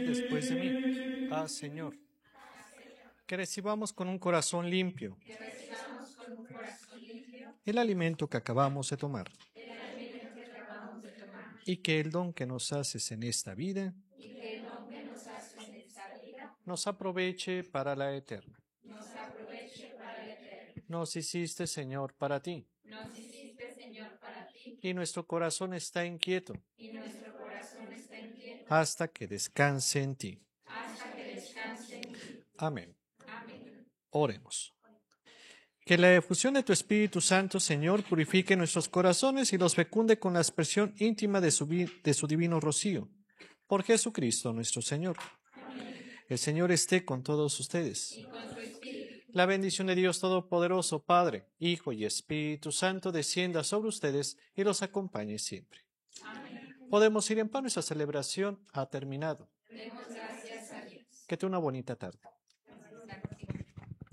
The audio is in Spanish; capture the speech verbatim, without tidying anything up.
después de mí. Ah, Señor. Que recibamos con un corazón limpio el alimento que acabamos de tomar. Y que el don que nos haces en esta vida nos aproveche para la eterna. Nos hiciste, Señor, para ti. Y nuestro corazón está inquieto. Hasta que descanse en ti. Amén. Oremos. Que la efusión de tu Espíritu Santo, Señor, purifique nuestros corazones y los fecunde con la expresión íntima de su, de su divino rocío. Por Jesucristo nuestro Señor. El Señor esté con todos ustedes. La bendición de Dios Todopoderoso, Padre, Hijo y Espíritu Santo, descienda sobre ustedes y los acompañe siempre. Podemos ir en paz, nuestra celebración ha terminado. Que tenga una bonita tarde.